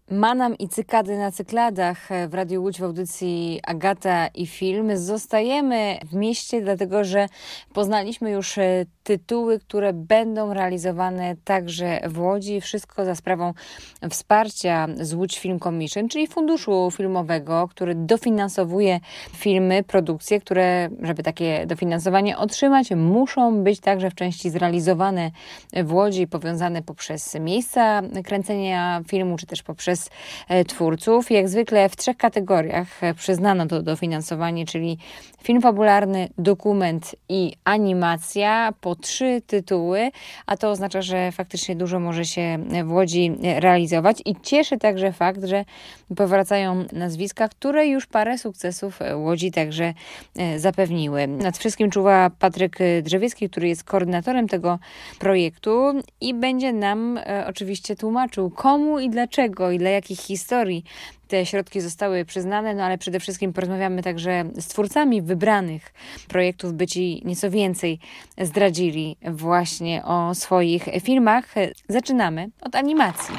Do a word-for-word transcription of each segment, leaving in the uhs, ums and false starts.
Manam i cykady na cykladach w Radiu Łódź w audycji Agata i Film. Zostajemy w mieście, dlatego że poznaliśmy już tytuły, które będą realizowane także w Łodzi. Wszystko za sprawą wsparcia z Łódź Film Commission, czyli funduszu filmowego, który dofinansowuje filmy, produkcje, które, żeby takie dofinansowanie otrzymać, muszą być także w części zrealizowane w Łodzi, powiązane poprzez miejsca kręcenia filmu, czy też poprzez twórców. Jak zwykle w trzech kategoriach przyznano to dofinansowanie, czyli film fabularny, dokument i animacja, po trzy tytuły, a to oznacza, że faktycznie dużo może się w Łodzi realizować i cieszy także fakt, że powracają nazwiska, które już parę sukcesów Łodzi także zapewniły. Nad wszystkim czuwa Patryk Drzewiecki, który jest koordynatorem tego projektu i będzie nam oczywiście tłumaczył, komu i dlaczego i dla jakich historii te środki zostały przyznane, no ale przede wszystkim porozmawiamy także z twórcami wybranych projektów, by ci nieco więcej zdradzili właśnie o swoich filmach. Zaczynamy od animacji.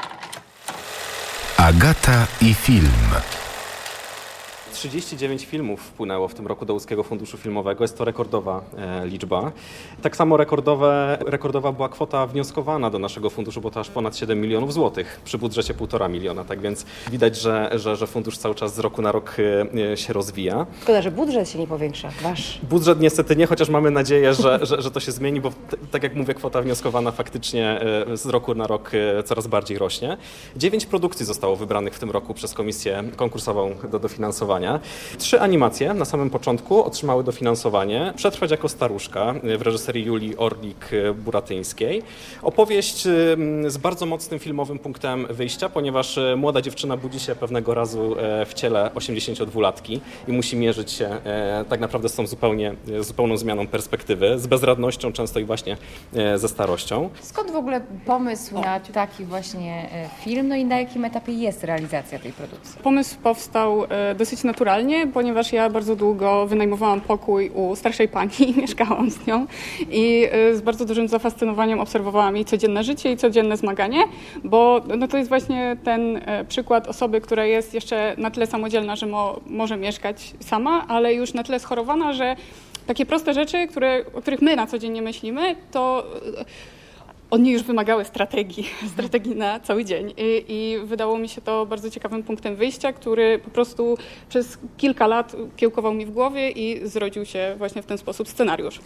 Agata i Film. trzydzieści dziewięć filmów wpłynęło w tym roku do Łódzkiego Funduszu Filmowego. Jest to rekordowa e, liczba. Tak samo rekordowe, rekordowa była kwota wnioskowana do naszego funduszu, bo to aż ponad siedem milionów złotych przy budżecie półtora miliona. Tak więc widać, że, że, że fundusz cały czas z roku na rok e, się rozwija. Szkoda, że budżet się nie powiększa, wasz. Budżet niestety nie, chociaż mamy nadzieję, że, że, że to się zmieni, bo t- tak jak mówię, kwota wnioskowana faktycznie e, z roku na rok e, coraz bardziej rośnie. Dziewięć produkcji zostało wybranych w tym roku przez komisję konkursową do dofinansowania. Trzy animacje na samym początku otrzymały dofinansowanie. Przetrwać jako staruszka w reżyserii Julii Orlik-Buratyńskiej. Opowieść z bardzo mocnym filmowym punktem wyjścia, ponieważ młoda dziewczyna budzi się pewnego razu w ciele osiemdziesięciodwulatki i musi mierzyć się tak naprawdę z tą zupełnie, zupełną zmianą perspektywy, z bezradnością często i właśnie ze starością. Skąd w ogóle pomysł na taki właśnie film, no i na jakim etapie jest realizacja tej produkcji? Pomysł powstał dosyć naturalnie, ponieważ ja bardzo długo wynajmowałam pokój u starszej pani i mieszkałam z nią i z bardzo dużym zafascynowaniem obserwowałam jej codzienne życie i codzienne zmaganie, bo no to jest właśnie ten przykład osoby, która jest jeszcze na tyle samodzielna, że mo, może mieszkać sama, ale już na tyle schorowana, że takie proste rzeczy, które, o których my na co dzień nie myślimy, to od niej już wymagały strategii, strategii na cały dzień. I, I wydało mi się to bardzo ciekawym punktem wyjścia, który po prostu przez kilka lat kiełkował mi w głowie i zrodził się właśnie w ten sposób scenariusz.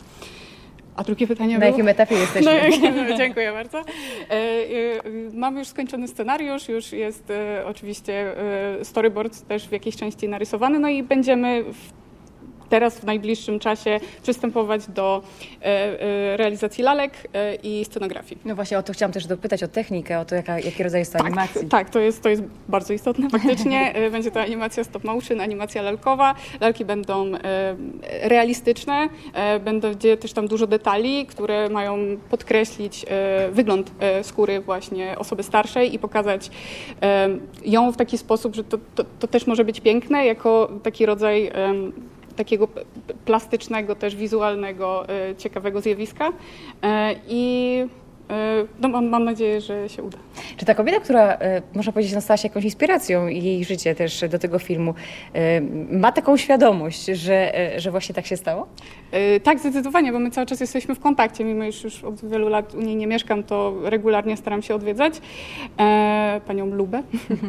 A drugie pytanie Na było? jakim etapie jesteśmy? No, jakim, dziękuję bardzo. E, e, mamy już skończony scenariusz, już jest e, oczywiście e, storyboard też w jakiejś części narysowany, no i będziemy w teraz w najbliższym czasie przystępować do e, e, realizacji lalek e, i scenografii. No właśnie o to chciałam też dopytać, o technikę, o to, jaka, jaki rodzaj jest to tak, animacji. Tak, to jest, to jest bardzo istotne faktycznie. Będzie to animacja stop motion, animacja lalkowa. Lalki będą e, realistyczne, e, będzie też tam dużo detali, które mają podkreślić e, wygląd e, skóry właśnie osoby starszej i pokazać e, ją w taki sposób, że to, to, to też może być piękne, jako taki rodzaj e, takiego plastycznego, też wizualnego, e, ciekawego zjawiska e, i e, no, mam, mam nadzieję, że się uda. Czy ta kobieta, która, e, można powiedzieć, no, stała się jakąś inspiracją i jej życie też do tego filmu, e, ma taką świadomość, że, e, że właśnie tak się stało? E, tak, zdecydowanie, bo my cały czas jesteśmy w kontakcie, mimo iż już od wielu lat u niej nie mieszkam, to regularnie staram się odwiedzać e, panią Lubę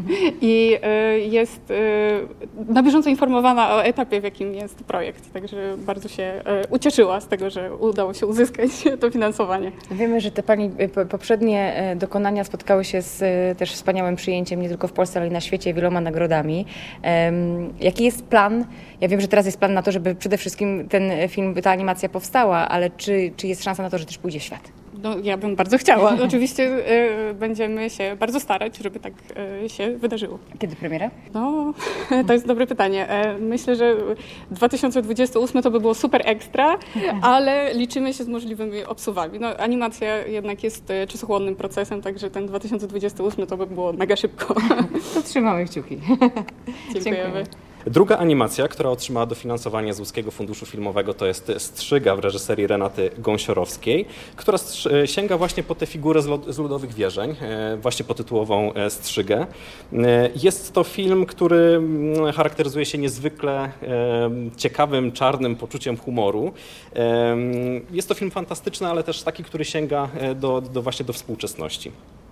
i e, jest e, na bieżąco informowana o etapie, w jakim jest projekt, także bardzo się e, ucieszyła z tego, że udało się uzyskać to finansowanie. Wiemy, że te pani poprzednie dokonania spotkały się z też wspaniałym przyjęciem nie tylko w Polsce, ale i na świecie, wieloma nagrodami. Um, jaki jest plan? Ja wiem, że teraz jest plan na to, żeby przede wszystkim ten film, ta animacja powstała, ale czy, czy jest szansa na to, że też pójdzie w świat? No, ja bym bardzo chciała. Oczywiście y, będziemy się bardzo starać, żeby tak y, się wydarzyło. Kiedy premiera? No, to jest dobre pytanie. Myślę, że dwa tysiące dwudziesty ósmy to by było super ekstra, ale liczymy się z możliwymi obsuwami. No, animacja jednak jest czasochłonnym procesem, także ten dwa tysiące dwudziesty ósmy to by było mega szybko. To trzymamy kciuki. Dziękujemy. Druga animacja, która otrzymała dofinansowanie z Łódzkiego Funduszu Filmowego, to jest Strzyga w reżyserii Renaty Gąsiorowskiej, która sięga właśnie po tę figurę z ludowych wierzeń, właśnie potytułową Strzygę. Jest to film, który charakteryzuje się niezwykle ciekawym, czarnym poczuciem humoru. Jest to film fantastyczny, ale też taki, który sięga do, do właśnie do współczesności.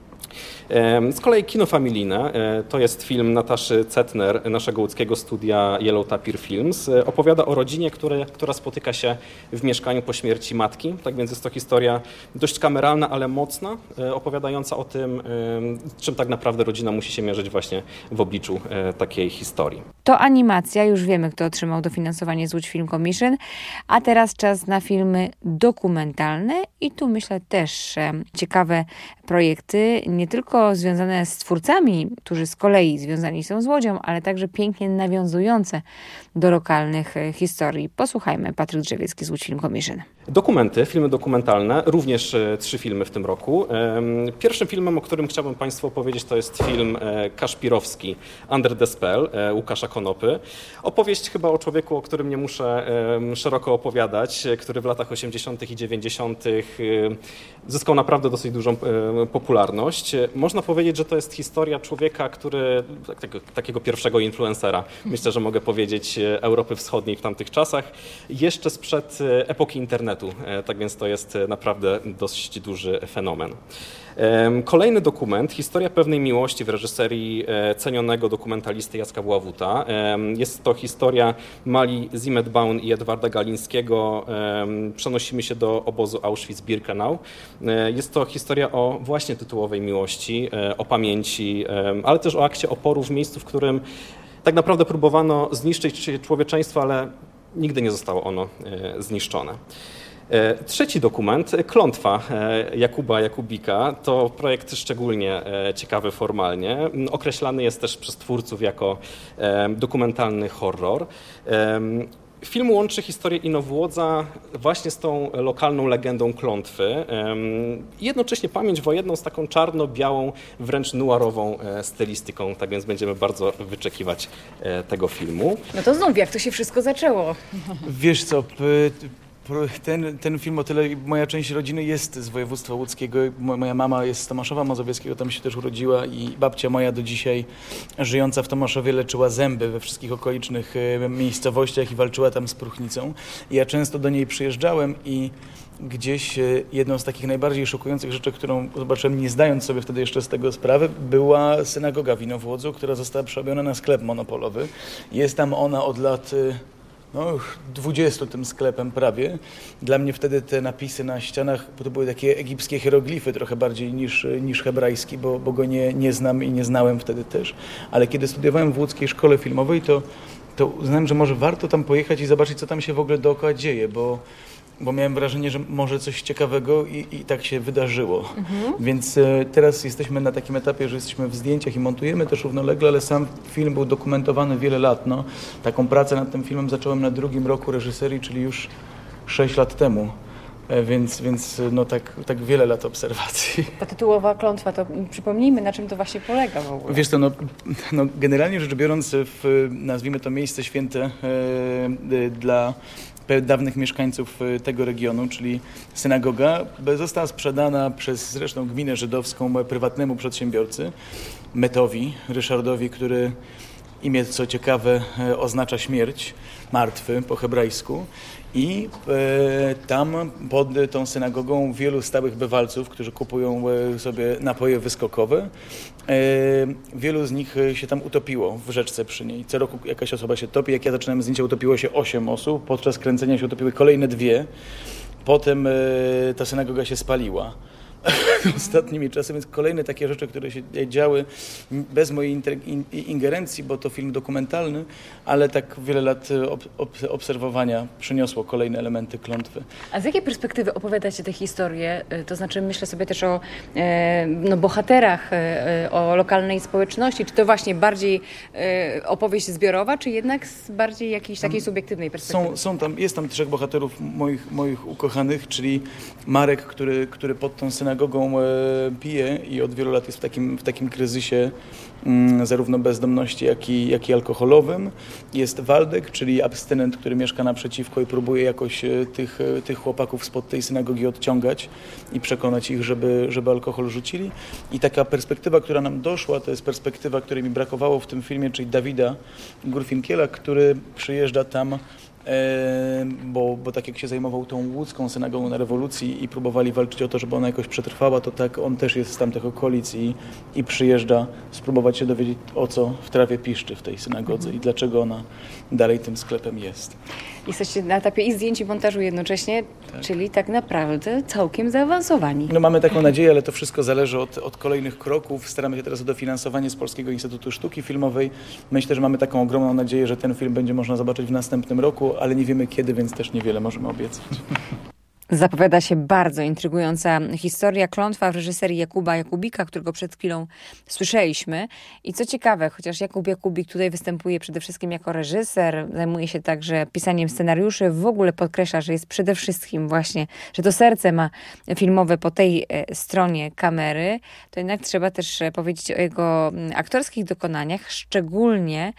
Z kolei kino familijne, to jest film Nataszy Cetner, naszego łódzkiego studia Yellow Tapir Films. Opowiada o rodzinie, które, która spotyka się w mieszkaniu po śmierci matki. Tak więc jest to historia dość kameralna, ale mocna, opowiadająca o tym, czym tak naprawdę rodzina musi się mierzyć właśnie w obliczu takiej historii. To animacja, już wiemy, kto otrzymał dofinansowanie z Łódź Film Commission, a teraz czas na filmy dokumentalne i tu myślę też ciekawe projekty, nie tylko związane z twórcami, którzy z kolei związani są z Łodzią, ale także pięknie nawiązujące do lokalnych historii. Posłuchajmy, Patryk Drzewiecki z Łódź Film Commission. Dokumenty, filmy dokumentalne, również trzy filmy w tym roku. Pierwszym filmem, o którym chciałbym Państwu opowiedzieć, to jest film kaszpirowski Under the Spell Łukasza Konopy. Opowieść chyba o człowieku, o którym nie muszę szeroko opowiadać, który w latach osiemdziesiątych i dziewięćdziesiątych zyskał naprawdę dosyć dużą popularność. Można powiedzieć, że to jest historia człowieka, który, takiego, takiego pierwszego influencera, myślę, że mogę powiedzieć, Europy Wschodniej w tamtych czasach, jeszcze sprzed epoki internetu. Tak więc to jest naprawdę dość duży fenomen. Kolejny dokument, historia pewnej miłości w reżyserii cenionego dokumentalisty Jacka Bławuta. Jest to historia Mali Zimetbaum i Edwarda Galińskiego. Przenosimy się do obozu Auschwitz-Birkenau. Jest to historia o właśnie tytułowej miłości, o pamięci, ale też o akcie oporu w miejscu, w którym tak naprawdę próbowano zniszczyć człowieczeństwo, ale nigdy nie zostało ono zniszczone. Trzeci dokument, Klątwa Jakuba Jakubika, to projekt szczególnie ciekawy formalnie. Określany jest też przez twórców jako dokumentalny horror. Film łączy historię Inowłodza właśnie z tą lokalną legendą Klątwy i jednocześnie pamięć wojenną z taką czarno-białą, wręcz noirową stylistyką, tak więc będziemy bardzo wyczekiwać tego filmu. No to znów, jak to się wszystko zaczęło? Wiesz co, Ten, ten film o tyle, moja część rodziny jest z województwa łódzkiego, moja mama jest z Tomaszowa Mazowieckiego, tam się też urodziła i babcia moja do dzisiaj żyjąca w Tomaszowie leczyła zęby we wszystkich okolicznych miejscowościach i walczyła tam z próchnicą. I ja często do niej przyjeżdżałem i gdzieś jedną z takich najbardziej szokujących rzeczy, którą zobaczyłem, nie zdając sobie wtedy jeszcze z tego sprawy, była synagoga w Inowłodzu, która została przerobiona na sklep monopolowy. Jest tam ona od lat... no już dwudziestu tym sklepem prawie. Dla mnie wtedy te napisy na ścianach to były takie egipskie hieroglify trochę bardziej niż, niż hebrajski, bo, bo go nie, nie znam i nie znałem wtedy też. Ale kiedy studiowałem w łódzkiej szkole filmowej, to, to uznałem, że może warto tam pojechać i zobaczyć, co tam się w ogóle dookoła dzieje, bo bo miałem wrażenie, że może coś ciekawego i, i tak się wydarzyło. Mhm. Więc e, teraz jesteśmy na takim etapie, że jesteśmy w zdjęciach i montujemy też równolegle, ale sam film był dokumentowany wiele lat. No. Taką pracę nad tym filmem zacząłem na drugim roku reżyserii, czyli już sześć lat temu. E, więc więc no, tak, tak wiele lat obserwacji. Ta tytułowa Klątwa, to przypomnijmy, na czym to właśnie polega w ogóle. Wiesz co, no, no, generalnie rzecz biorąc, w, nazwijmy to miejsce święte e, e, dla dawnych mieszkańców tego regionu, czyli synagoga, została sprzedana przez zresztą gminę żydowską prywatnemu przedsiębiorcy, Metowi, Ryszardowi, który imię, co ciekawe, oznacza śmierć, martwy po hebrajsku. I e, tam pod tą synagogą wielu stałych bywalców, którzy kupują e, sobie napoje wyskokowe, e, wielu z nich się tam utopiło w rzeczce przy niej. Co roku jakaś osoba się topi. Jak ja zaczynałem zdjęcia, utopiło się osiem osób. Podczas kręcenia się utopiły kolejne dwie. Potem e, ta synagoga się spaliła ostatnimi czasy, więc kolejne takie rzeczy, które się działy bez mojej ingerencji, bo to film dokumentalny, ale tak wiele lat obserwowania przyniosło kolejne elementy Klątwy. A z jakiej perspektywy opowiadacie tę historię? To znaczy myślę sobie też o no, bohaterach, o lokalnej społeczności. Czy to właśnie bardziej opowieść zbiorowa, czy jednak z bardziej jakiejś takiej subiektywnej perspektywy? Są, są tam, jest tam trzech bohaterów moich, moich ukochanych, czyli Marek, który, który pod tą synagogą sobą pije i od wielu lat jest w takim, w takim kryzysie mm, zarówno bezdomności, jak i, jak i alkoholowym. Jest Waldek, czyli abstynent, który mieszka naprzeciwko i próbuje jakoś tych, tych chłopaków spod tej synagogi odciągać i przekonać ich, żeby, żeby alkohol rzucili. I taka perspektywa, która nam doszła, to jest perspektywa, której mi brakowało w tym filmie, czyli Dawida Gurfinkiela, który przyjeżdża tam, e, bo, bo tak jak się zajmował tą łódzką synagogą na rewolucji i próbowali walczyć o to, żeby ona jakoś przetrwała, to tak on też jest z tamtych okolic i, i przyjeżdża spróbować się dowiedzieć, o co w trawie piszczy w tej synagodze i dlaczego ona dalej tym sklepem jest. Jesteście na etapie i zdjęć, i montażu jednocześnie, tak. Czyli tak naprawdę całkiem zaawansowani. No mamy taką nadzieję, ale to wszystko zależy od, od kolejnych kroków. Staramy się teraz o dofinansowanie z Polskiego Instytutu Sztuki Filmowej. Myślę, że mamy taką ogromną nadzieję, że ten film będzie można zobaczyć w następnym roku, ale nie wiemy kiedy, więc też niewiele możemy obiecać. Zapowiada się bardzo intrygująca historia, klątwa w reżyserii Jakuba Jakubika, którego przed chwilą słyszeliśmy. I co ciekawe, chociaż Jakub Jakubik tutaj występuje przede wszystkim jako reżyser, zajmuje się także pisaniem scenariuszy, w ogóle podkreśla, że jest przede wszystkim właśnie, że to serce ma filmowe po tej stronie kamery, to jednak trzeba też powiedzieć o jego aktorskich dokonaniach, szczególnie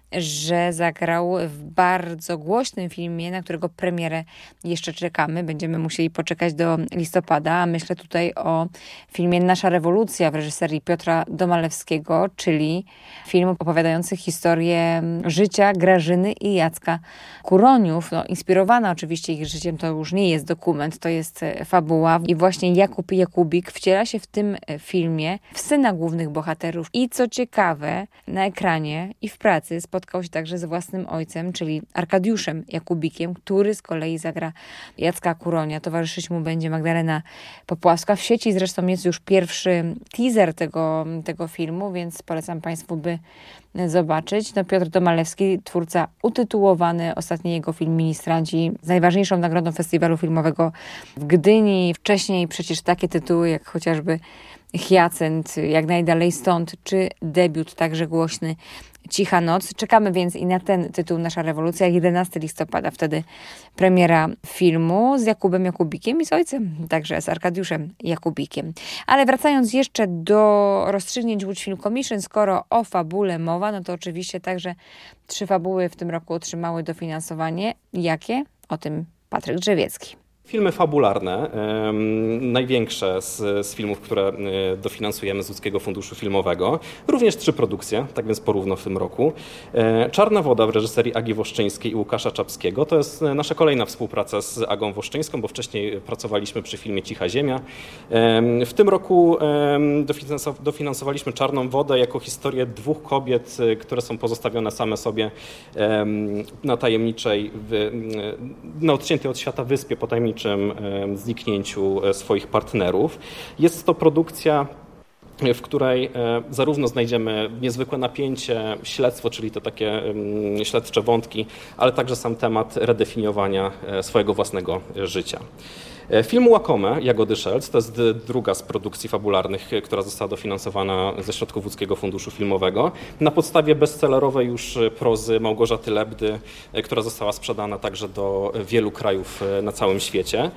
że zagrał w bardzo głośnym filmie, na którego premierę jeszcze czekamy. Będziemy musieli poczekać do listopada. A myślę tutaj o filmie Nasza rewolucja w reżyserii Piotra Domalewskiego, czyli film opowiadający historię życia Grażyny i Jacka Kuroniów. No, inspirowana oczywiście ich życiem, to już nie jest dokument, to jest fabuła. I właśnie Jakub Jakubik wciela się w tym filmie w syna głównych bohaterów. I co ciekawe, na ekranie i w pracy spotkał się także z własnym ojcem, czyli Arkadiuszem Jakubikiem, który z kolei zagra Jacka Kuronia. Towarzyszyć mu będzie Magdalena Popławska. W sieci zresztą jest już pierwszy teaser tego, tego filmu, więc polecam Państwu, by zobaczyć. No, Piotr Domalewski, twórca utytułowany, ostatni jego film Ministranci, z najważniejszą nagrodą festiwalu filmowego w Gdyni. Wcześniej przecież takie tytuły jak chociażby Hyacynt, Jak najdalej stąd, czy debiut także głośny Cicha noc. Czekamy więc i na ten tytuł Nasza rewolucja, jedenastego listopada, wtedy premiera filmu z Jakubem Jakubikiem i z ojcem, także z Arkadiuszem Jakubikiem. Ale wracając jeszcze do rozstrzygnięć Łódź Film Commission, skoro o fabule mowa, no to oczywiście także trzy fabuły w tym roku otrzymały dofinansowanie. Jakie? O tym Patryk Drzewiecki. Filmy fabularne, e, największe z, z filmów, które e, dofinansujemy z Łódzkiego Funduszu Filmowego. Również trzy produkcje, tak więc porówno w tym roku. E, Czarna woda w reżyserii Agi Woszczyńskiej i Łukasza Czapskiego. To jest nasza kolejna współpraca z Agą Woszczyńską, bo wcześniej pracowaliśmy przy filmie Cicha ziemia. E, w tym roku e, dofinansow- dofinansowaliśmy Czarną wodę jako historię dwóch kobiet, które są pozostawione same sobie e, na tajemniczej, w, na odciętej od świata wyspie po tajemniczej zniknięciu swoich partnerów. Jest to produkcja, w której zarówno znajdziemy niezwykłe napięcie, śledztwo, czyli te takie śledcze wątki, ale także sam temat redefiniowania swojego własnego życia. Film Łakome Jagody Szelc to jest druga z produkcji fabularnych, która została dofinansowana ze środków Łódzkiego Funduszu Filmowego na podstawie bestsellerowej już prozy Małgorzaty Lebdy, która została sprzedana także do wielu krajów na całym świecie.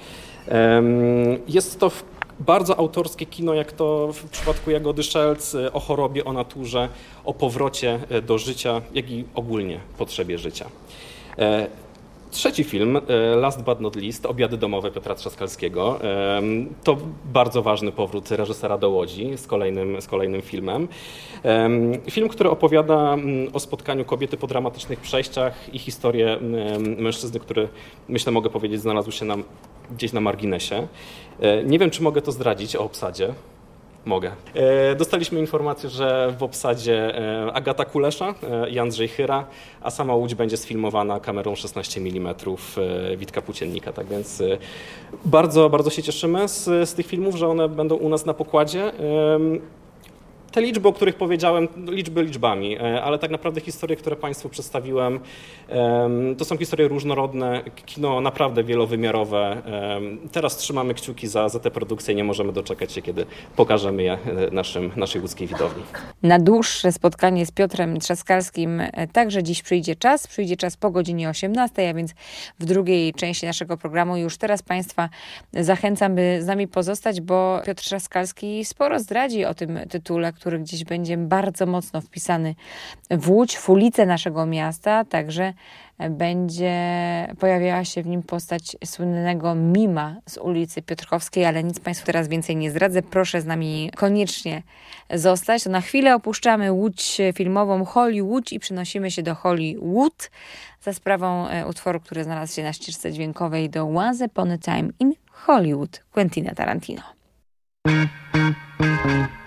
Jest to bardzo autorskie kino, jak to w przypadku Jagody Szelc, o chorobie, o naturze, o powrocie do życia, jak i ogólnie potrzebie życia. Trzeci film, Last but not least, Obiady domowe Piotra Trzaskalskiego. To bardzo ważny powrót reżysera do Łodzi z kolejnym, z kolejnym filmem. Film, który opowiada o spotkaniu kobiety po dramatycznych przejściach i historię mężczyzny, który, myślę, mogę powiedzieć, znalazł się nam gdzieś na marginesie. Nie wiem, czy mogę to zdradzić o obsadzie. Mogę. Dostaliśmy informację, że w obsadzie Agata Kulesza i Andrzej Chyra, a sama Łódź będzie sfilmowana kamerą szesnaście milimetrów Witka Płóciennika. Tak więc bardzo, bardzo się cieszymy z, z tych filmów, że one będą u nas na pokładzie. te liczby, o których powiedziałem, liczby liczbami, ale tak naprawdę historie, które Państwu przedstawiłem, to są historie różnorodne, kino naprawdę wielowymiarowe. Teraz trzymamy kciuki za, za te produkcje i nie możemy doczekać się, kiedy pokażemy je naszym, naszej łódzkiej widowni. Na dłuższe spotkanie z Piotrem Trzaskalskim także dziś przyjdzie czas. Przyjdzie czas po godzinie osiemnastej, a więc w drugiej części naszego programu. Już teraz Państwa zachęcam, by z nami pozostać, bo Piotr Trzaskalski sporo zdradzi o tym tytule, który gdzieś będzie bardzo mocno wpisany w Łódź, w ulicę naszego miasta. Także będzie pojawiała się w nim postać słynnego mima z ulicy Piotrkowskiej, ale nic Państwu teraz więcej nie zdradzę. Proszę z nami koniecznie zostać. To na chwilę opuszczamy Łódź filmową Hollywood i przenosimy się do Hollywood za sprawą utworu, który znalazł się na ścieżce dźwiękowej do Once Upon a Time in Hollywood Quentina Tarantino.